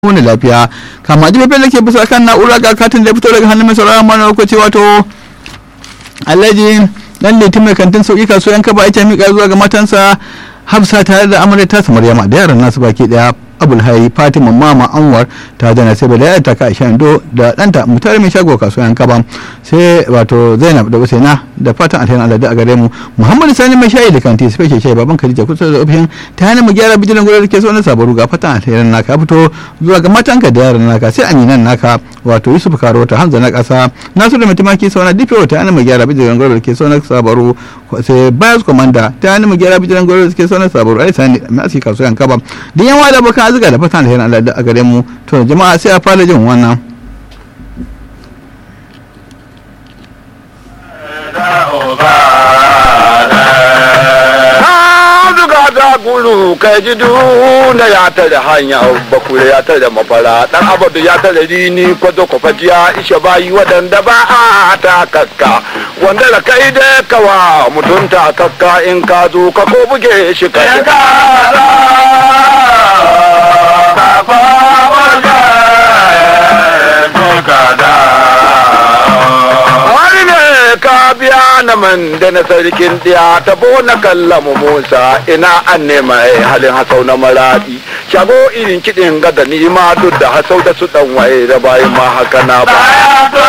wani lafiya kama jibe da ke bisa kan na'ura ga katin da fito daga hannun mai sauraron mana lokaci wato alhaji dan litin mai kantin sauki kasuwa yan kaba ita miƙa zuwa ga matansa hafsa tare da amarya ta maryama da yaran nasu baki daya abulhayi fatima mama anwar ta jana sai bala ta ka shando da danta mutar mai shago kasuwa yan kaba sai wato zainab da usaina da fatan alheri Allah da a gare mu muhammadu sani mai shayi da kanti sai shayi baban khadija kusa da ofishin ta hana mu gyara bijilan gurin da ke so na sabaru ga fatan alheri naka fito zuwa ga matanka da yaran naka sai aminan naka wato yusuf karota hamza na kasa nasu da mutumaki sauna dife ta hana mu gyara bijilan gurin da ke so na sabaru sai bayas komanda ta hana mu gyara bijilan gurin da ke so na sabaru ai sani mai aski kasuwa yan kaba da yan wada baka zuga da fatan alheri Allah da a gare mu to jama'a sai a fara jin wannan gulu kai ji duna ya tare hanya bakure ya tare mafara dan abadu ya tare rini kwazo kwafatiya ishe bayi wadanda ba a ta kakka wanda da kai da kawa mutunta kakka in ka zo ka ko buge shi kai ka ka biya na man da na sarkin diya ta na kallamu musa ina an nema halin hasau na maradi shago irin kiɗin gada ni ma duk da hasau da su ɗan waye da bayan ma haka na ba